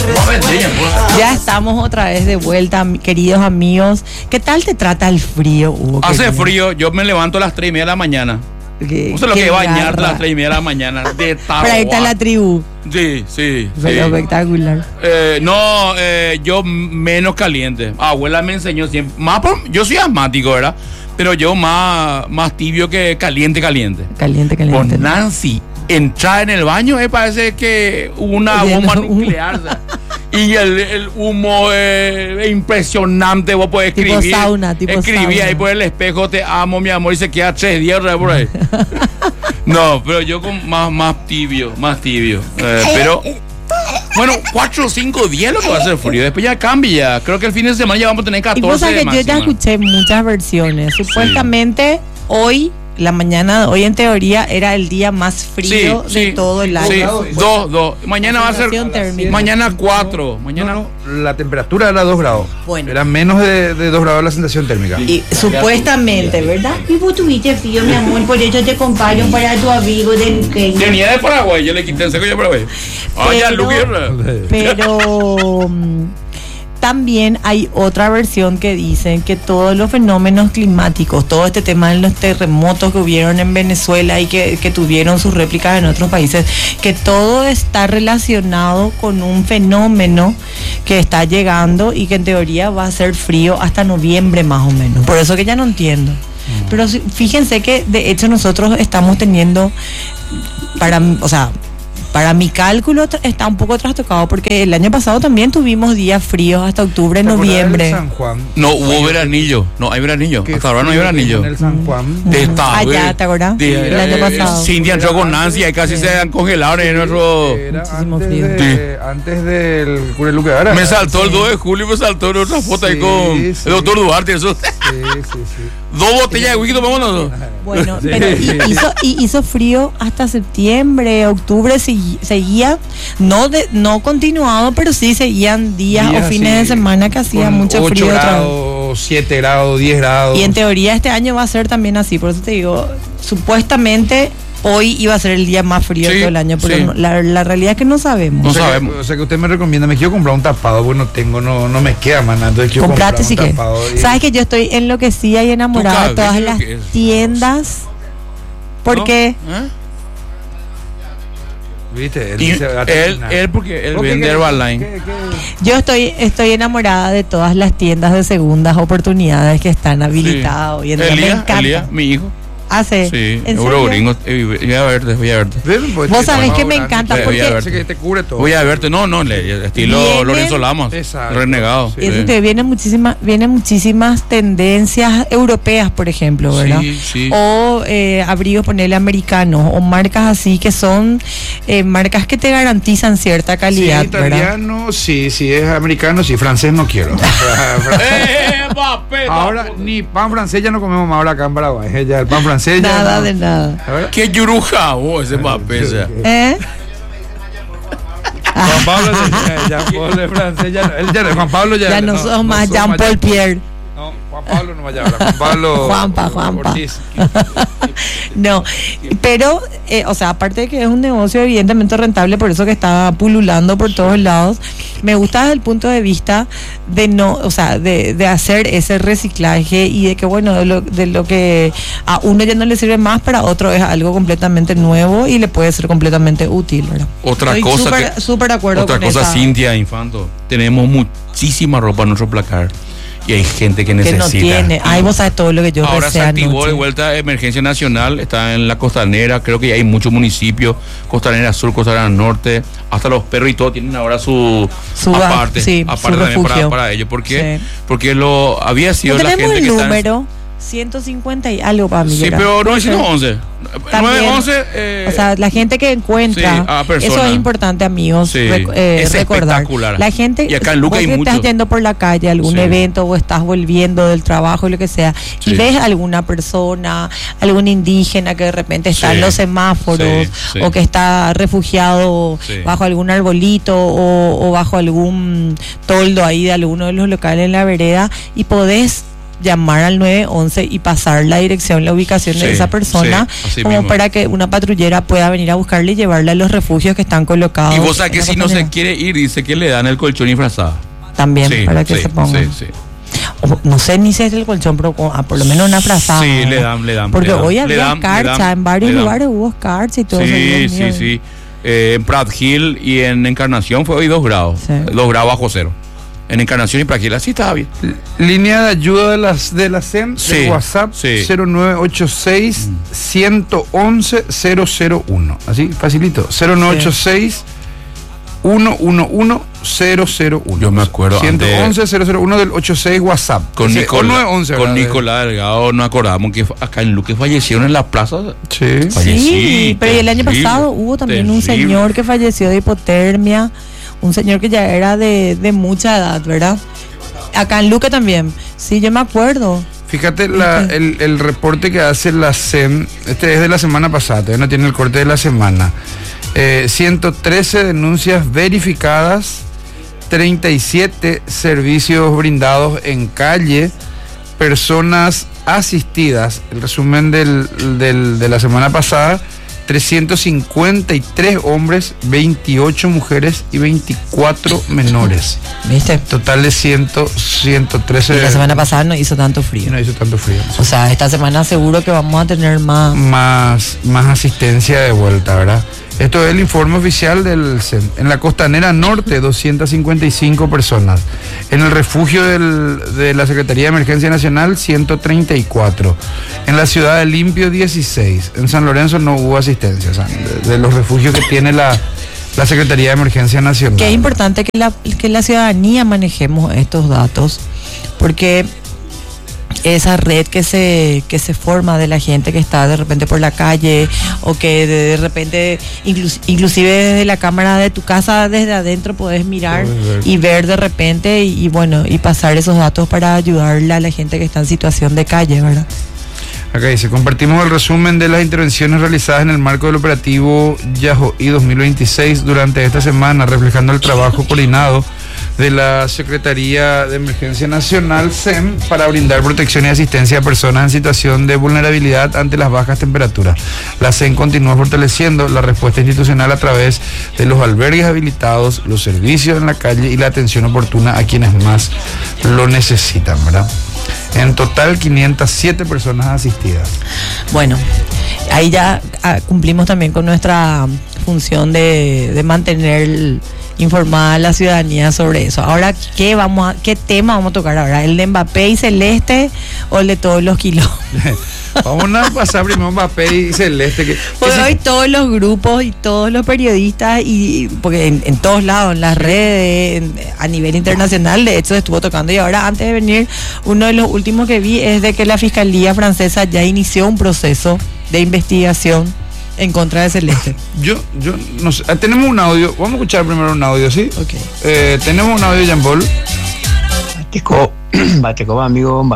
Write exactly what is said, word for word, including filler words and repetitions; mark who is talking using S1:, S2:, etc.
S1: Ya estamos otra vez de vuelta, queridos amigos. ¿Qué tal te trata el frío, Hugo?
S2: Hace frío, yo me levanto a las tres y media de la mañana. No sé lo que es bañarte a las tres y media de la mañana. De
S1: Para irte a la tribu.
S2: Sí, sí, sí.
S1: Espectacular.
S2: Eh, no, eh, yo menos caliente. Abuela me enseñó siempre. Más por, yo soy asmático, ¿verdad? Pero yo más, más tibio que caliente, caliente.
S1: Caliente, caliente.
S2: Con Nancy, entrar en el baño, eh, parece que una bomba nuclear. Y el, el humo eh, es impresionante. Vos podés escribir.
S1: Tipo sauna, tipo
S2: escribir
S1: sauna.
S2: ahí por el espejo, te amo, mi amor, y se queda tres días por ahí. No, pero yo con más, más tibio, más tibio. Eh, pero, bueno, cuatro o cinco días lo que va a hacer frío. Después ya cambia. Creo que el fin de semana ya vamos a tener catorce.
S1: Y vos sabés
S2: de
S1: que yo ya
S2: máxima.
S1: escuché muchas versiones. Supuestamente hoy, la mañana de hoy en teoría, era el día más frío
S2: Sí,
S1: de
S2: sí.
S1: todo el año.
S2: Sí, dos, dos. Mañana va a ser.
S1: Sensación térmica.
S2: Mañana cuatro. Mañana.
S3: No, no, la temperatura era dos grados.
S1: Bueno.
S3: Era menos de, de dos grados la sensación térmica.
S1: Y supuestamente, ¿verdad?
S4: Y vos tuviste frío, mi amor, por eso te compraron para tu amigo de Luqueño.
S2: Venía de Paraguay, yo le quité en seco de Paraguay. Ah, ya,
S1: Pero-
S2: Luque.
S1: Pero mm, también hay otra versión que dicen que todos los fenómenos climáticos, todo este tema de los terremotos que hubieron en Venezuela y que, que tuvieron sus réplicas en otros países, que todo está relacionado con un fenómeno que está llegando y que en teoría va a ser frío hasta noviembre más o menos. Por eso que ya no entiendo. Pero sí, fíjense que de hecho nosotros estamos teniendo, para, o sea, para mi cálculo tra- está un poco trastocado porque el año pasado también tuvimos días fríos hasta octubre,
S3: ¿Te acordás
S1: noviembre.
S3: del San Juan?
S2: No hubo veranillo. No, hay veranillo.
S3: Qué
S2: Hasta ahora no hay
S3: frío que
S2: veranillo.
S3: en el San Juan.
S2: De esta,
S1: Allá,
S2: güey.
S1: ¿te acordás?
S2: De-
S1: El año
S2: eh,
S1: pasado.
S2: Cintia entró con Nancy y casi se han congelado en nuestro.
S3: Era
S1: Muchísimo
S3: antes,
S1: frío.
S3: de, antes del Cure Luque Ara.
S2: Me saltó el dos de julio y me saltó en otra foto ahí
S3: Sí,
S2: con
S3: sí.
S2: el doctor Duarte. Eso.
S3: Sí, sí, sí.
S2: Dos botellas de whisky tomamos nosotros.
S1: Bueno,
S3: Sí.
S1: pero y- hizo, y hizo frío hasta septiembre, octubre, segui- seguía, no de, no continuado, pero sí seguían días,
S3: Días
S1: o fines
S3: así,
S1: de semana que hacía
S3: con
S1: mucho
S3: ocho
S1: frío. otra vez.
S3: grados, siete grados, diez grados.
S1: Y en teoría este año va a ser también así, por eso te digo, supuestamente hoy iba a ser el día más frío
S2: Sí,
S1: de todo el año, pero
S2: sí.
S1: no- la, la realidad es que no sabemos.
S2: No
S3: o sea,
S2: sabemos.
S3: Que, o sea que usted me recomienda, me quiero comprar un tapado, porque no tengo, no, no me queda más nada. Entonces quiero
S1: Comprate
S3: comprar
S1: si
S3: un
S1: quieres.
S3: tapado. y-
S1: Sabes que yo estoy enloquecida y enamorada de
S2: Tú
S1: todas
S2: sabes
S1: las
S2: lo que es.
S1: tiendas. ¿Por
S2: ¿No?
S1: qué?
S2: ¿Eh?
S3: ¿Viste? Él,
S2: Y
S3: dice, va a
S2: él,
S3: terminar.
S2: él porque él
S3: ¿Por qué?
S2: vende
S3: ¿Qué-
S2: Herbalife.
S3: qué- qué-
S1: Yo estoy, estoy enamorada de todas las tiendas de segundas oportunidades que están habilitadas hoy en día. Me
S2: Elías,
S1: encanta.
S2: Elías, mi hijo.
S1: Hace.
S2: Sí,
S1: ¿En
S2: Euro
S1: serio?
S2: Gringo. Eh, Voy a verte, voy a verte.
S3: ¿Ves? Pues
S1: Vos
S3: este
S1: sabés
S3: tapado
S1: que me
S3: grande,
S1: encanta
S3: que-
S2: porque-
S3: parece que te cubre todo.
S2: Voy a verte. No, no, le- estilo
S1: Vienen-
S2: Lorenzo Lamas.
S3: Exacto.
S2: Renegado.
S3: Sí.
S1: Y eso
S2: Sí.
S1: te vienen muchísimas, vienen muchísimas tendencias europeas, por ejemplo, ¿verdad?
S2: Sí, sí.
S1: O eh, abrigos, ponerle americanos, o marcas así que son eh, marcas que te garantizan cierta calidad,
S3: Sí,
S1: ¿verdad?
S3: italiano, sí, sí, es americano, sí, francés no quiero.
S2: ¡Eh, papeta!
S3: Ahora, ni pan francés ya no comemos más ahora acá en Paraguay. eh, Ya el pan francés ya
S1: Nada
S3: no.
S1: de nada.
S3: A ver.
S2: ¡Qué yuruja! Oh, ese papeta.
S1: ¿Eh?
S3: Juan Pablo ya, ya, Paul es francés, ya, no- él ya no- Juan Pablo ya,
S1: Ya no, sos más
S3: sos
S1: Jean-Paul
S3: Jean-
S1: Pierre.
S3: No, Juan Pablo no vaya ahora, Juan Pablo
S1: Juanpa, Juanpa.
S3: Ortiz.
S1: No, pero, eh, o sea, aparte de que es un negocio evidentemente rentable, por eso que está pululando por todos lados, me gusta desde el punto de vista de no, o sea, de, de hacer ese reciclaje y de que, bueno, de lo, de lo que a uno ya no le sirve más, para otro es algo completamente nuevo y le puede ser completamente útil, ¿verdad?
S2: Otra
S1: Estoy
S2: cosa
S1: súper-
S2: que-
S1: súper de acuerdo
S2: Otra
S1: con
S2: cosa,
S1: esa-
S2: Cintia Infanto. Tenemos muchísima ropa en nuestro placar. Y hay gente que
S1: que
S2: necesita.
S1: no tiene. Ay, vos sabes todo lo que yo
S2: Ahora se
S1: recé
S2: activó
S1: anoche.
S2: de vuelta Emergencia Nacional, está en la costanera, creo que hay muchos municipios, costanera sur, costanera norte, hasta los perros y todo tienen ahora su,
S1: Su-
S2: aparte,
S1: sí,
S2: aparte
S1: su
S2: también para,
S1: refugio.
S2: para ellos, ¿por qué?
S1: Sí.
S2: Porque lo había sido
S1: No
S2: la
S1: tenemos
S2: gente
S1: el
S2: que está en-
S1: número ciento cincuenta y algo para mí.
S2: Sí,
S1: ¿verdad?
S2: pero
S1: Puede ser.
S2: novecientos once.
S1: También.
S2: nueve once eh,
S1: O sea, la gente que encuentra,
S2: sí, a persona.
S1: eso es importante, amigos,
S2: Sí,
S1: rec- eh,
S2: es
S1: recordar.
S2: espectacular.
S1: La gente,
S2: Y acá en Luca
S1: vos
S2: hay
S1: que estás
S2: mucho.
S1: yendo por la calle a algún
S2: Sí.
S1: evento o estás volviendo del trabajo, lo que sea, y
S2: Sí.
S1: ves alguna persona, algún indígena que de repente está
S2: Sí.
S1: en los semáforos
S2: Sí, sí.
S1: o que está refugiado
S2: Sí.
S1: bajo algún arbolito o, o bajo algún toldo ahí de alguno de los locales en la vereda y podés llamar al nueve once y pasar la dirección, la ubicación
S2: Sí,
S1: de esa persona,
S2: sí, así
S1: como
S2: mismo.
S1: para que una patrullera pueda venir a buscarle y llevarle a los refugios que están colocados.
S2: Y vos sabés
S1: en
S2: que
S1: la
S2: si no se
S1: costanera.
S2: quiere ir, dice que le dan el colchón disfrazado.
S1: También,
S2: Sí,
S1: para que
S2: sí,
S1: se ponga.
S2: sí, sí.
S1: O, no sé ni si es el colchón, pero con- ah, por lo menos una frazada.
S2: Sí, le dan, le dan.
S1: Porque
S2: le dan,
S1: hoy
S2: le
S1: había
S2: dan, le
S1: carcha,
S2: dan,
S1: en varios
S2: le dan.
S1: lugares hubo carcha y todo eso.
S2: Sí,
S1: Dios
S2: sí,
S1: mío.
S2: sí. Eh, en Prat Hill y en Encarnación fue hoy dos grados.
S1: Sí.
S2: Dos grados bajo cero. En Encarnación y Prat Hill así estaba bien.
S3: Línea de ayuda de las de la S E M,
S2: Sí,
S3: de WhatsApp,
S2: sí.
S3: cero nueve ocho seis, uno uno uno, cero cero uno. Así, facilito. cero nueve ocho seis, uno uno uno, cero cero uno.
S2: Yo me acuerdo
S3: ciento once,
S2: antes-
S3: cero cero uno del ochenta y seis WhatsApp.
S2: Con,
S3: Ese- o
S2: Nicolás,
S3: nueve once,
S2: con
S3: ¿verdad?
S2: Nicolás Delgado nos acordamos que acá en Luque fallecieron en la plaza.
S3: Sí.
S2: Falle-
S1: Sí,
S2: Sí,
S1: pero y el año
S2: terrible,
S1: pasado hubo también un
S2: terrible.
S1: señor que falleció de hipotermia, un señor que ya era de, de mucha edad, ¿verdad? Acá en Luque también. Sí, yo me acuerdo.
S3: Fíjate la- el, el reporte que hace la S E M, este es de la semana pasada, todavía no tiene el corte de la semana. Eh, ciento trece denuncias verificadas, treinta y siete servicios brindados en calle, personas asistidas. El resumen del, del- de la semana pasada: trescientos cincuenta y tres hombres, veintiocho mujeres y veinticuatro menores.
S1: ¿Viste?
S3: Total de cien, ciento trece.
S1: Y la semana pasada no hizo tanto
S3: Y
S1: frío.
S3: no hizo tanto frío.
S1: O sea, esta semana seguro que vamos a tener más.
S3: Más, más asistencia de vuelta, ¿verdad? Esto es el informe oficial del C E M. En la costanera norte, doscientas cincuenta y cinco personas. En el refugio del- de la Secretaría de Emergencia Nacional, ciento treinta y cuatro. En la ciudad de Limpio, dieciséis. En San Lorenzo no hubo asistencia, o sea, de, de los refugios que tiene la, la Secretaría de Emergencia Nacional.
S1: Que es importante que la, que la ciudadanía manejemos estos datos, porque esa red que se que se forma de la gente que está de repente por la calle o que de, de repente inclus- inclusive desde la cámara de tu casa desde adentro podés mirar
S3: Puedes ver.
S1: y ver de repente y, y bueno y pasar esos datos para ayudarle a la gente que está en situación de calle, ¿verdad?
S3: Acá dice: compartimos el resumen de las intervenciones realizadas en el marco del operativo Yahoí dos mil veintiséis durante esta semana, reflejando el trabajo coordinado de la Secretaría de Emergencia Nacional, S E M, para brindar protección y asistencia a personas en situación de vulnerabilidad ante las bajas temperaturas. La S E M continúa fortaleciendo la respuesta institucional a través de los albergues habilitados, los servicios en la calle y la atención oportuna a quienes más lo necesitan, ¿verdad? En total, quinientas siete personas asistidas.
S1: Bueno, ahí ya ah, cumplimos también con nuestra función de, de mantener informada a la ciudadanía sobre eso. Ahora, ¿qué vamos a, qué tema vamos a tocar ahora? ¿El de Mbappé y Celeste o el de todos los kilos?
S3: Vamos a pasar primero Mbappé y Celeste. Que, que
S1: Porque
S3: si-
S1: hoy todos los grupos y todos los periodistas, y porque en, en todos lados, en las redes, en- a nivel internacional, de hecho, estuvo tocando. Y ahora, antes de venir, uno de los últimos que vi es de que la Fiscalía francesa ya inició un proceso de investigación en contra de Celeste.
S3: yo, yo no sé. Ah, tenemos un audio. Vamos a escuchar primero un audio, ¿sí?
S1: Ok.
S3: Eh, tenemos un audio, Jean Paul.
S5: Bateco, Bateco, amigo,